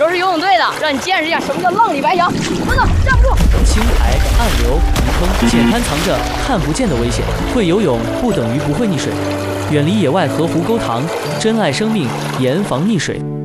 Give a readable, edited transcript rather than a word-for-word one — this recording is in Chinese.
时候是游泳队的，让你见识一下什么叫浪里白条。等等，站不住！ 青苔、暗流、泥坑，且贪藏着看不见的危险。会游泳不等于不会溺水，远离野外河湖沟塘，珍爱生命，严防溺水。